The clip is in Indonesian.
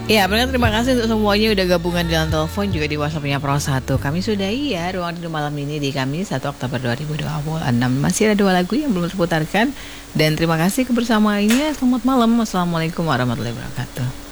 Ya, Abang terima kasih untuk semuanya udah gabungan dalam telepon juga di WhatsApp-nya Pro 1. Kami sudahi ya ruang di malam ini di Kamis 1 Oktober 2026. Masih ada 2 lagu yang belum terputarkan dan terima kasih kebersamaannya. Selamat malam. Wassalamualaikum warahmatullahi wabarakatuh.